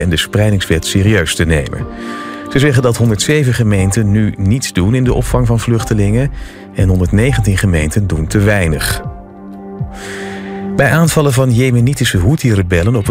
en de spreidingswet serieus te nemen. Ze zeggen dat 107 gemeenten nu niets doen in de opvang van vluchtelingen en 119 gemeenten doen te weinig. Bij aanvallen van jemenitische Houthi-rebellen op